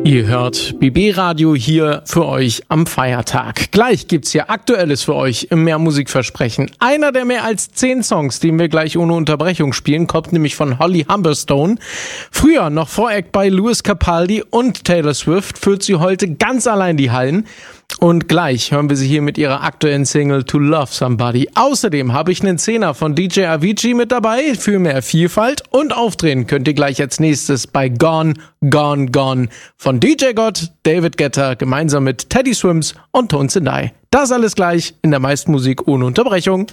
Ihr hört BB Radio hier für euch am Feiertag. Gleich gibt's hier Aktuelles für euch im Mehr Musikversprechen. Einer der mehr als 10 Songs, den wir gleich ohne Unterbrechung spielen, kommt nämlich von Holly Humberstone. Früher noch Voreact bei Lewis Capaldi und Taylor Swift, füllt sie heute ganz allein die Hallen. Und gleich hören wir sie hier mit ihrer aktuellen Single To Love Somebody. Außerdem habe ich einen Zehner von DJ Avicii mit dabei für mehr Vielfalt. Und aufdrehen könnt ihr gleich als nächstes bei Gone, Gone, Gone von DJ God, David Guetta gemeinsam mit Teddy Swims und Tones and I. Das alles gleich in der meisten Musik ohne Unterbrechung.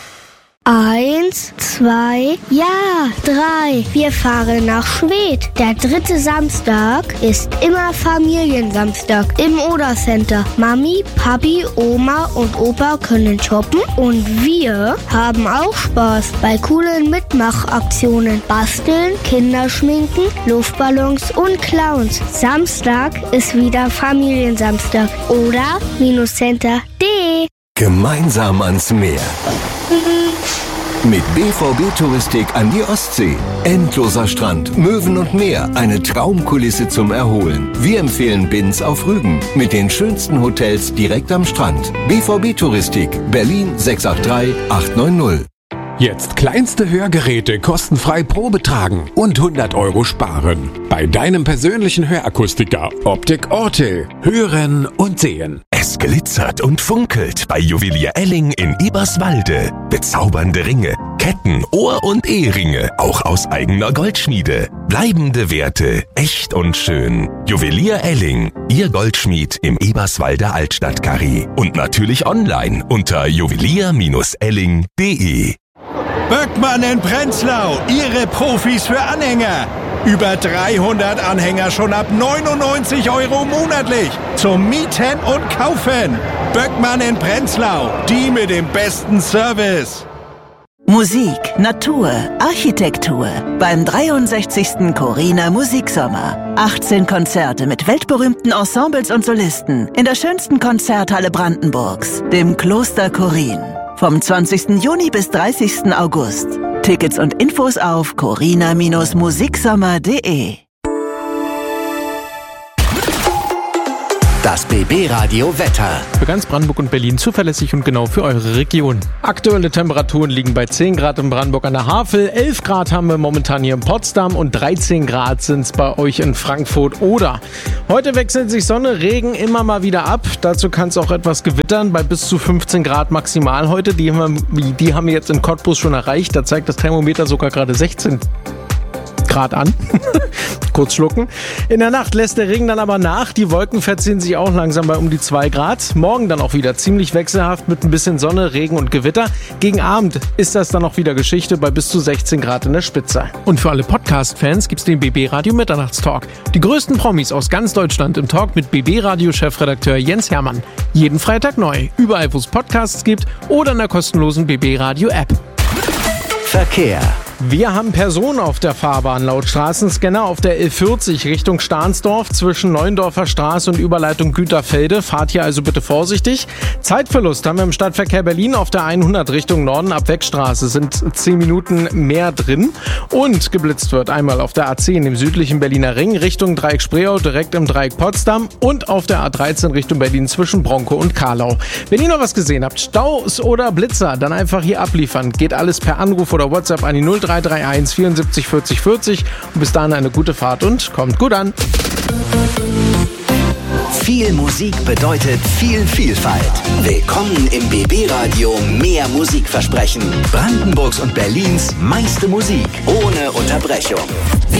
1, 2, ja, 3. Wir fahren nach Schwedt. Der 3. Samstag ist immer Familiensamstag im Oder-Center. Mami, Papi, Oma und Opa können shoppen und wir haben auch Spaß bei coolen Mitmachaktionen. Basteln, Kinderschminken, Luftballons und Clowns. Samstag ist wieder Familiensamstag. Oder-center.de. Gemeinsam ans Meer. Mit BVB Touristik an die Ostsee. Endloser Strand, Möwen und Meer. Eine Traumkulisse zum Erholen. Wir empfehlen Binz auf Rügen. Mit den schönsten Hotels direkt am Strand. BVB Touristik. Berlin 683 890. Jetzt kleinste Hörgeräte kostenfrei Probe tragen und 100 € sparen. Bei deinem persönlichen Hörakustiker Optik Ortel. Hören und sehen. Es glitzert und funkelt bei Juwelier Elling in Eberswalde. Bezaubernde Ringe, Ketten, Ohr- und Eheringe, auch aus eigener Goldschmiede. Bleibende Werte, echt und schön. Juwelier Elling, Ihr Goldschmied im Eberswalder Altstadtkarree. Und natürlich online unter juwelier-elling.de. Böckmann in Prenzlau, Ihre Profis für Anhänger. Über 300 Anhänger schon ab 99 € monatlich. Zum Mieten und Kaufen. Böckmann in Prenzlau, die mit dem besten Service. Musik, Natur, Architektur beim 63. Corina Musiksommer. 18 Konzerte mit weltberühmten Ensembles und Solisten in der schönsten Konzerthalle Brandenburgs, dem Kloster Chorin. Vom 20. Juni bis 30. August. Tickets und Infos auf corina-musiksommer.de. Das BB Radio Wetter. Für ganz Brandenburg und Berlin zuverlässig und genau für eure Region. Aktuelle Temperaturen liegen bei 10 Grad in Brandenburg an der Havel, 11 Grad haben wir momentan hier in Potsdam und 13 Grad sind es bei euch in Frankfurt Oder. Heute wechselt sich Sonne, Regen immer mal wieder ab. Dazu kann es auch etwas gewittern bei bis zu 15 Grad maximal heute. Die haben wir jetzt in Cottbus schon erreicht. Da zeigt das Thermometer sogar gerade 16 Grad an. Kurz schlucken. In der Nacht lässt der Regen dann aber nach. Die Wolken verziehen sich auch langsam bei um die 2 Grad. Morgen dann auch wieder ziemlich wechselhaft mit ein bisschen Sonne, Regen und Gewitter. Gegen Abend ist das dann auch wieder Geschichte bei bis zu 16 Grad in der Spitze. Und für alle Podcast-Fans gibt's den BB Radio Mitternachtstalk. Die größten Promis aus ganz Deutschland im Talk mit BB Radio Chefredakteur Jens Hermann. Jeden Freitag neu. Überall, wo es Podcasts gibt oder in der kostenlosen BB Radio App. Verkehr. Wir haben Personen auf der Fahrbahn. Laut Straßenscanner auf der L40 Richtung Stahnsdorf zwischen Neuendorfer Straße und Überleitung Güterfelde. Fahrt hier also bitte vorsichtig. Zeitverlust haben wir im Stadtverkehr Berlin auf der 100 Richtung Norden ab Wegstraße. Sind 10 Minuten mehr drin. Und geblitzt wird einmal auf der A10 im südlichen Berliner Ring Richtung Dreieck Spreeau, direkt im Dreieck Potsdam und auf der A13 Richtung Berlin zwischen Bronkow und Karlau. Wenn ihr noch was gesehen habt, Staus oder Blitzer, dann einfach hier abliefern. Geht alles per Anruf oder WhatsApp an die 0331 74 40 40 und bis dahin eine gute Fahrt und kommt gut an. Viel Musik bedeutet viel Vielfalt. Willkommen im BB Radio Mehr Musikversprechen. Brandenburgs und Berlins meiste Musik ohne Unterbrechung.